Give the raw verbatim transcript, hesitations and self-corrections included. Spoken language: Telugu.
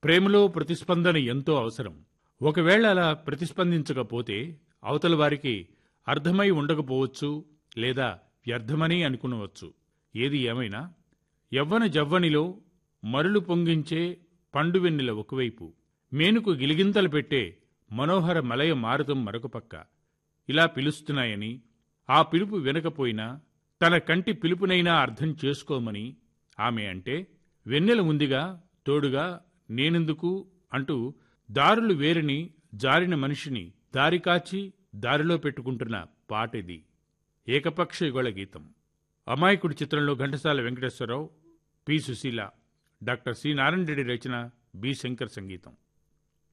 ప్రేమలో ప్రతిస్పందన ఎంతో అవసరం. ఒకవేళ అలా ప్రతిస్పందించకపోతే అవతల వారికి అర్థమై ఉండకపోవచ్చు, లేదా వ్యర్థమని అనుకునవచ్చు. ఏది ఏమైనా యవ్వన జవ్వనిలో మరులు పొంగించే పండు వెన్నెల ఒకవైపు, మేనుకు గిలిగింతలు పెట్టే మనోహర మలయ మారుతం మరొక పక్క ఇలా పిలుస్తున్నాయని, ఆ పిలుపు వినకపోయినా తన కంటి పిలుపునైనా అర్థం చేసుకోమని ఆమె అంటే, వెన్నెల ఉందిగా తోడుగా నేనెందుకు అంటూ దారులు వేరిని జారిన మనిషిని దారికాచి దారిలో పెట్టుకుంటున్న పాటిది. ఏకపక్ష యుగళ గీతం. అమాయకుడి చిత్రంలో Ghantasala Venkateswararao, P Susheela, doctor C Narayana Reddy రచన, బి శంకర్ సంగీతం.